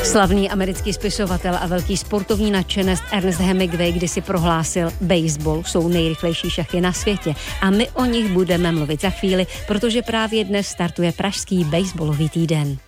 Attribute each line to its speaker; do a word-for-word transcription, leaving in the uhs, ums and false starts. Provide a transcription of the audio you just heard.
Speaker 1: Slavný americký spisovatel a velký sportovní nadšenec Ernest Hemingway kdysi prohlásil, baseball jsou nejrychlejší šachy na světě a my o nich budeme mluvit za chvíli, protože právě dnes startuje pražský baseballový týden.